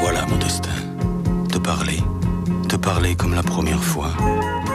Voilà mon destin. Te parler comme la première fois.